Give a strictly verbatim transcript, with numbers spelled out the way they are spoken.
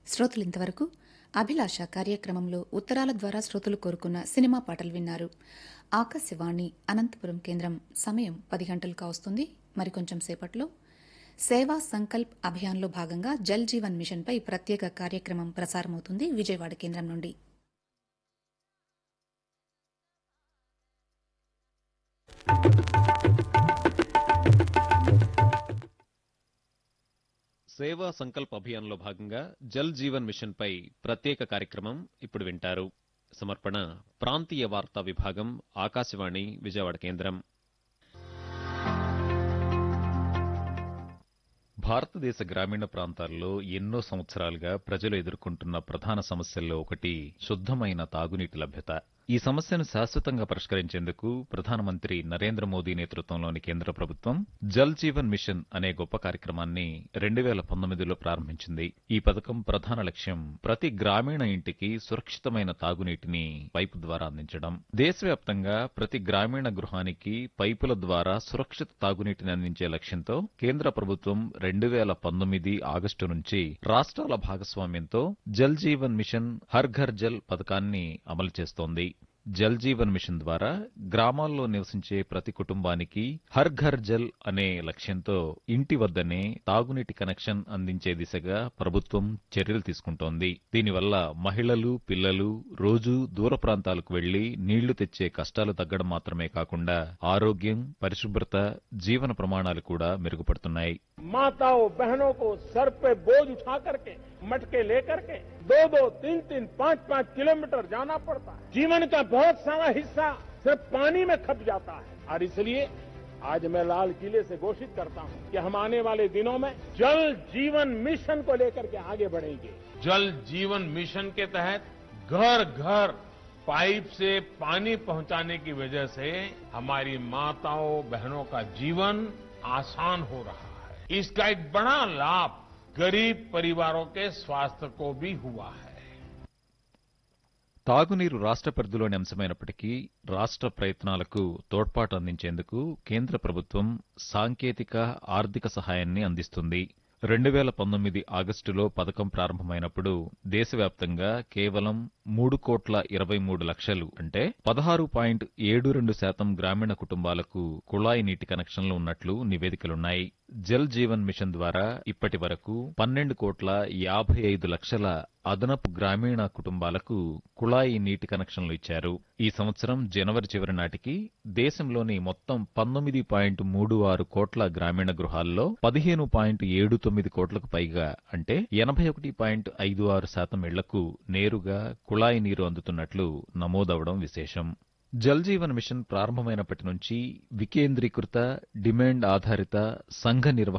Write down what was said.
శ్రోతలు ఇంతవరకు అభిలాష కార్యక్రమంలో ఉత్తరాల ద్వారా శ్రోతలు కోరుకున్న సినిమా పాటలు విన్నారు. ఆకాశవాణి అనంతపురం కేంద్రం సమయం పది గంటలు కావస్తుంది. మరికొంచెం సేపట్లో సేవా సంకల్ప్ అభియాన్లో భాగంగా జల్ జీవన్ మిషన్పై ప్రత్యేక కార్యక్రమం ప్రసారమవుతుంది విజయవాడ కేంద్రం నుండి. సేవా సంకల్ప్ అభియాన్లో భాగంగా జల్ జీవన్ మిషన్ పై ప్రత్యేక కార్యక్రమం ఇప్పుడు వింటారు. సమర్పణ ప్రాంతీయ వార్తా విభాగం, ఆకాశవాణి విజయవాడ కేంద్రం. భారతదేశ గ్రామీణ ప్రాంతాల్లో ఎన్నో సంవత్సరాలుగా ప్రజలు ఎదుర్కొంటున్న ప్రధాన సమస్యల్లో ఒకటి శుద్ధమైన తాగునీటి లభ్యత. ఈ సమస్యను శాశ్వతంగా పరిష్కరించేందుకు ప్రధానమంత్రి నరేంద్ర మోదీ నేతృత్వంలోని కేంద్ర ప్రభుత్వం జల్ జీవన్ మిషన్ అనే గొప్ప కార్యక్రమాన్ని రెండు వేల పంతొమ్మిదిలో ప్రారంభించింది. ఈ పథకం ప్రధాన లక్ష్యం ప్రతి గ్రామీణ ఇంటికి సురక్షితమైన తాగునీటిని పైపు ద్వారా అందించడం. దేశవ్యాప్తంగా ప్రతి గ్రామీణ గృహానికి పైపుల ద్వారా సురక్షిత తాగునీటిని అందించే లక్ష్యంతో కేంద్ర ప్రభుత్వం రెండు వేల పంతొమ్మిది ఆగస్టు నుంచి రాష్ట్రాల భాగస్వామ్యంతో జల్ జీవన్ మిషన్ హర్ ఘర్ జల్ పథకాన్ని అమలు చేస్తోంది. జల్ జీవన్ మిషన్ ద్వారా గ్రామాల్లో నివసించే ప్రతి కుటుంబానికి హర్ ఘర్ జల్ అనే లక్ష్యంతో ఇంటి వద్దనే తాగునీటి కనెక్షన్ అందించే దిశగా ప్రభుత్వం చర్యలు తీసుకుంటోంది. దీనివల్ల మహిళలు, పిల్లలు రోజూ దూర ప్రాంతాలకు వెళ్లి నీళ్లు తెచ్చే కష్టాలు తగ్గడం మాత్రమే కాకుండా ఆరోగ్యం, పరిశుభ్రత, జీవన ప్రమాణాలు కూడా మెరుగుపడుతున్నాయి. माताओं बहनों को सर पे बोझ उठा करके मटके लेकर के दो दो तीन तीन पाँच पाँच किलोमीटर जाना पड़ता है. जीवन का बहुत सारा हिस्सा सिर्फ पानी में खप जाता है और इसलिए आज मैं लाल किले से घोषित करता हूं कि हम आने वाले दिनों में जल जीवन मिशन को लेकर के आगे बढ़ेंगे. जल जीवन मिशन के तहत घर घर पाइप से पानी पहुंचाने की वजह से हमारी माताओं बहनों का जीवन आसान हो रहा है. इसका एक बड़ा लाभ गरीब परिवारों के स्वास्थ्य को भी हुआ है. తాగునీరు రాష్ట్ర పరిధిలోని అంశమైనప్పటికీ రాష్ట్ర ప్రయత్నాలకు తోడ్పాటు అందించేందుకు కేంద్ర ప్రభుత్వం సాంకేతిక, ఆర్థిక సహాయాన్ని అందిస్తుంది. రెండు వేల పంతొమ్మిది ఆగస్టులో పథకం ప్రారంభమైనప్పుడు దేశవ్యాప్తంగా కేవలం మూడు కోట్ల ఇరవై మూడు లక్షలు అంటే పదహారు పాయింట్ ఏడు రెండు శాతం గ్రామీణ కుటుంబాలకు కుళాయి నీటి కనెక్షన్లు ఉన్నట్లు నివేదికలున్నాయి. జల్ జీవన్ మిషన్ ద్వారా ఇప్పటి వరకు పన్నెండు కోట్ల యాభై ఐదు లక్షల అదనపు గ్రామీణ కుటుంబాలకు కుళాయి నీటి కనెక్షన్లు ఇచ్చారు. ఈ సంవత్సరం జనవరి చివరి నాటికి దేశంలోని మొత్తం పంతొమ్మిది పాయింట్ మూడు ఆరు కోట్ల గ్రామీణ గృహాల్లో పదిహేను పాయింట్ ఏడు తొమ్మిది కోట్లకు పైగా అంటే ఎనభై ఒకటి పాయింట్ ఐదు ఆరు శాతం ఇళ్లకు నేరుగా కుళాయి నీరు అందుతున్నట్లు నమోదవడం విశేషం. జల్ జీవన్ మిషన్ ప్రారంభమైనప్పటి నుంచి వికేంద్రీకృత, డిమాండ్ ఆధారిత సంఘ నిర్వహణ